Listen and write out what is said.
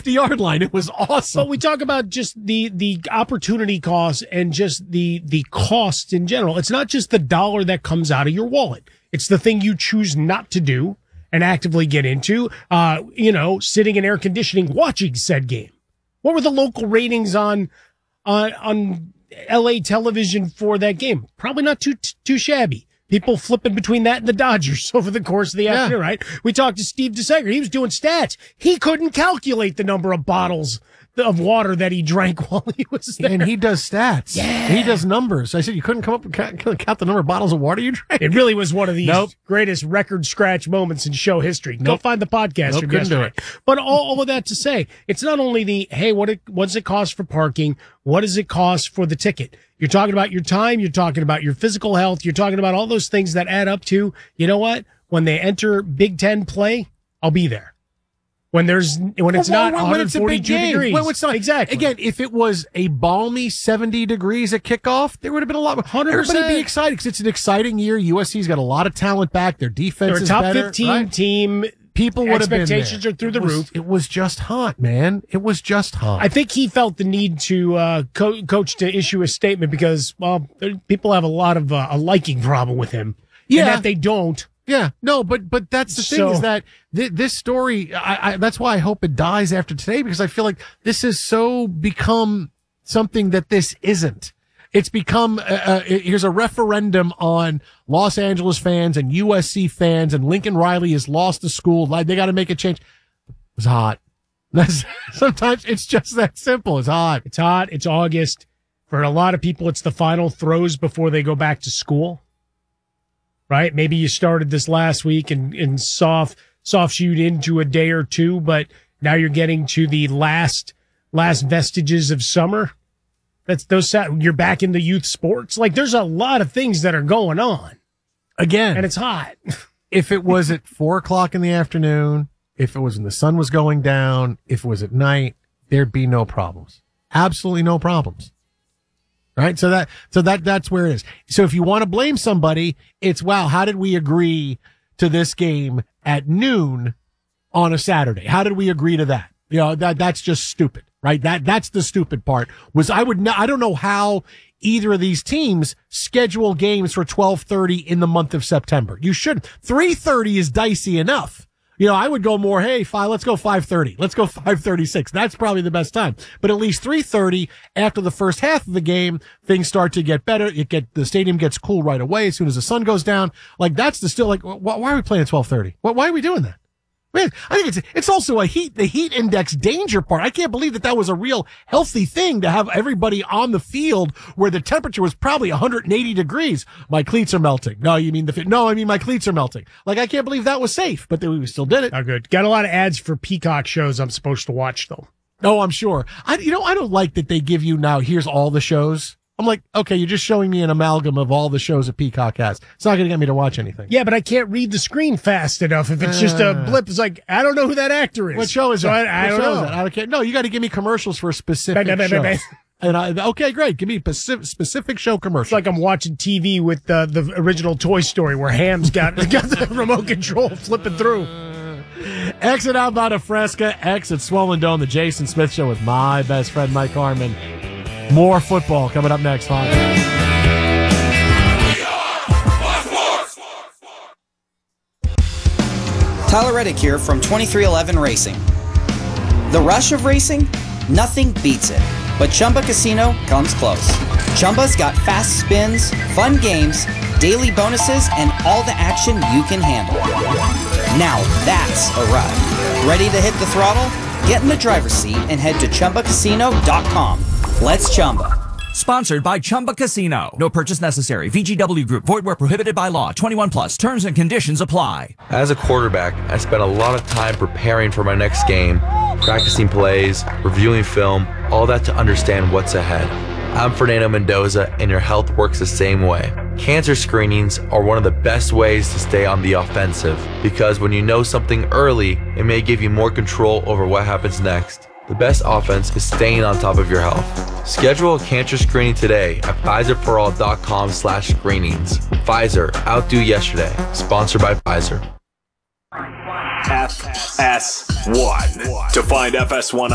50-yard line. It was awesome. But we talk about just the opportunity cost and just the cost in general. It's not just the dollar that comes out of your wallet. It's the thing you choose not to do and actively get into, sitting in air conditioning, watching said game. What were the local ratings on LA television for that game? Probably not too shabby. People flipping between that and the Dodgers over the course of the afternoon, right? We talked to Steve DeSager. He was doing stats. He couldn't calculate the number of bottles of water that he drank while he was there. And he does stats. Yeah. He does numbers. I said, you couldn't come up and count the number of bottles of water you drank? It really was one of these greatest record scratch moments in show history. Go find the podcast from couldn't do yesterday. it. But all of that to say, it's not only the, hey, what's it cost for parking? What does it cost for the ticket? You're talking about your time. You're talking about your physical health. You're talking about all those things that add up to, you know what? When they enter Big Ten play, I'll be there. When it's not 142 degrees. When it's not. Exactly. Again, if it was a balmy 70 degrees at kickoff, there would have been a lot. 100%. Everybody would be excited because it's an exciting year. USC's got a lot of talent back. Their defense is better. They're a top 15 team. People would have been there. Expectations are through the roof. It was just hot, man. It was just hot. I think he felt the need to coach to issue a statement because, well, people have a lot of a liking problem with him. Yeah. And that they don't. Yeah, no, but that's the thing is that this story, that's why I hope it dies after today, because I feel like this has so become something that this isn't. It's become, here's a referendum on Los Angeles fans and USC fans, and Lincoln Riley has lost the school. Like, they got to make a change. It was hot. Sometimes it's just that simple. It's hot. It's hot. It's August. For a lot of people, it's the final throws before they go back to school. Right? Maybe you started this last week and soft shoot into a day or two, but now you're getting to the last vestiges of summer. You're back into youth sports. Like, there's a lot of things that are going on. Again. And it's hot. If it was at 4:00 in the afternoon, if it was when the sun was going down, if it was at night, there'd be no problems. Absolutely no problems. Right? So that's where it is. So if you want to blame somebody, it's, wow, how did we agree to this game at noon on a Saturday? How did we agree to that? You know, that's just stupid, right? That's the stupid part. I don't know how either of these teams schedule games for 12:30 in the month of September. You shouldn't. 3:30 is dicey enough. You know, I would go more, hey, let's go 5:30. Let's go 5:36. That's probably the best time. But at least 3:30 after the first half of the game, things start to get better. The stadium gets cool right away as soon as the sun goes down. Like, that's why are we playing at 12:30? Why are we doing that? Man, I think it's also the heat index danger part. I can't believe that was a real healthy thing to have everybody on the field where the temperature was probably 180 degrees. My cleats are melting. No, you mean my cleats are melting. Like, I can't believe that was safe, but we still did it. Oh, good. Got a lot of ads for Peacock shows I'm supposed to watch, though. Oh, I'm sure. I don't like that they give you now, here's all the shows. I'm like, okay, you're just showing me an amalgam of all the shows that Peacock has. It's not going to get me to watch anything. Yeah, but I can't read the screen fast enough. If it's just a blip, it's like, I don't know who that actor is. What show is that? I don't know. I don't. No, you got to give me commercials for a specific show. And okay, great. Give me specific show commercials. It's like I'm watching TV with the original Toy Story where Ham's got the remote control flipping through. Exit outbound of Fresca, exit Swollen Dome, the Jason Smith Show with my best friend Mike Harmon. More football coming up next. Tyler Reddick here from 2311 Racing. The rush of racing? Nothing beats it. But Chumba Casino comes close. Chumba's got fast spins, fun games, daily bonuses, and all the action you can handle. Now that's a ride. Ready to hit the throttle? Get in the driver's seat and head to ChumbaCasino.com. Let's Chumba. Sponsored by Chumba Casino. No purchase necessary. VGW Group. Void where prohibited by law. 21 plus. Terms and conditions apply. As a quarterback, I spent a lot of time preparing for my next game, practicing plays, reviewing film, all that to understand what's ahead. I'm Fernando Mendoza, and your health works the same way. Cancer screenings are one of the best ways to stay on the offensive, because when you know something early, it may give you more control over what happens next. The best offense is staying on top of your health. Schedule a cancer screening today at PfizerForAll.com/screenings. Pfizer, outdo yesterday. Sponsored by Pfizer. FS1. To find FS1